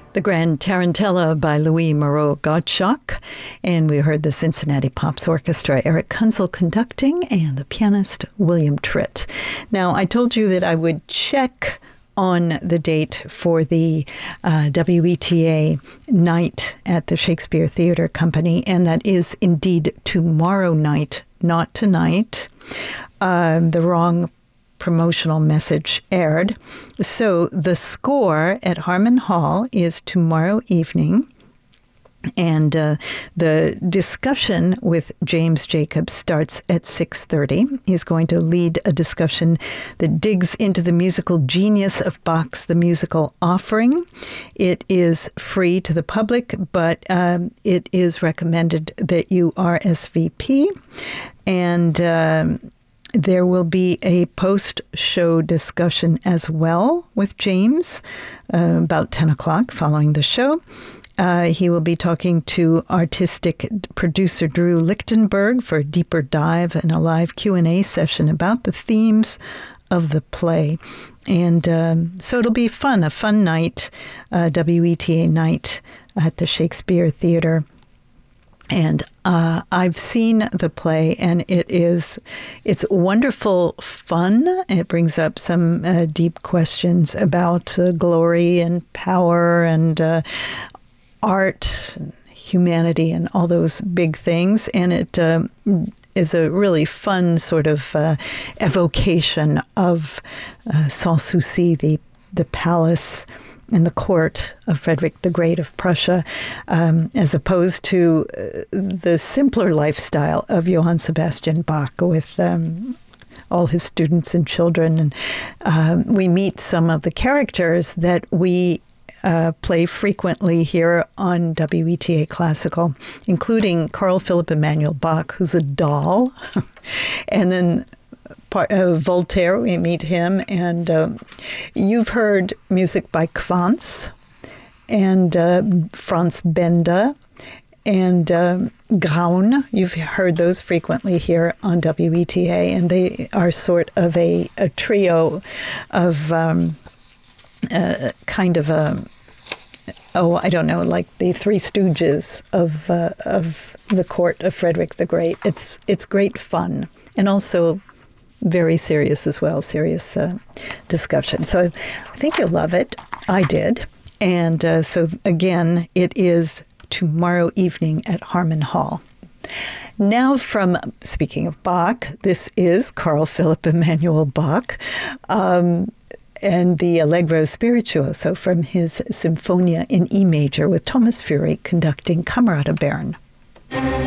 The Grand Tarantella by Louis Moreau Gottschalk, and we heard the Cincinnati Pops Orchestra, Eric Kunzel conducting, and the pianist William Tritt. Now, I told you that I would check on the date for the WETA night at the Shakespeare Theatre Company, and that is indeed tomorrow night, not tonight. The wrong promotional message aired. So the score at Harmon Hall is tomorrow evening. And the discussion with James Jacobs starts at 6:30. He's going to lead a discussion that digs into the musical genius of Bach's The Musical Offering. It is free to the public, but it is recommended that you RSVP. And there will be a post-show discussion as well with James about 10 o'clock following the show. He will be talking to artistic producer Drew Lichtenberg for a deeper dive and a live Q&A session about the themes of the play. And so it'll be fun, a fun night, WETA night at the Shakespeare Theatre. And I've seen the play, and it's wonderful fun. It brings up some deep questions about glory and power and art and humanity and all those big things. And it is a really fun sort of evocation of Sans Souci, the palace in the court of Frederick the Great of Prussia, as opposed to the simpler lifestyle of Johann Sebastian Bach with all his students and children. And we meet some of the characters that we play frequently here on WETA Classical, including Carl Philipp Emanuel Bach, who's a doll, and then Voltaire, we meet him, and you've heard music by Quantz and Franz Benda and Graun. You've heard those frequently here on WETA, and they are sort of a trio of kind of I don't know, like the Three Stooges of the court of Frederick the Great. It's great fun, and also very serious as well, serious discussion. So I think you'll love it. I did. And so again, it is tomorrow evening at Harmon Hall. Now speaking of Bach, this is Carl Philipp Emanuel Bach, and the Allegro Spirituoso from his Symphonia in E major with Thomas Fury conducting Camerata Bern.